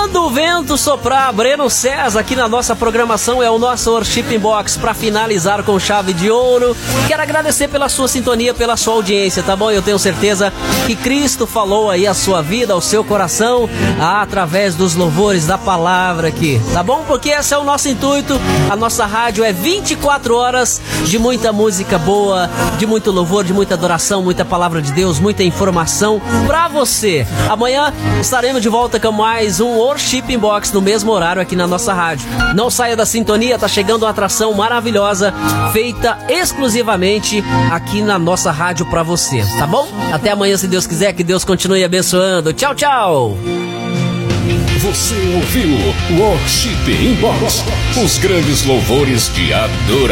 Quando o vento soprar, Breno César aqui na nossa programação é o nosso Worship Box para finalizar com chave de ouro. Quero agradecer pela sua sintonia, pela sua audiência, tá bom? Eu tenho certeza que Cristo falou aí a sua vida, ao seu coração, através dos louvores da palavra aqui, tá bom? Porque esse é o nosso intuito. A nossa rádio é 24 horas de muita música boa, de muito louvor, de muita adoração, muita palavra de Deus, muita informação pra você. Amanhã estaremos de volta com mais um Worship Box no mesmo horário aqui na nossa rádio. Não saia da sintonia, tá chegando uma atração maravilhosa feita exclusivamente aqui na nossa rádio pra você, tá bom? Até amanhã, se Deus quiser, que Deus continue abençoando. Tchau, tchau! Você ouviu Worship Box, os grandes louvores de adoração.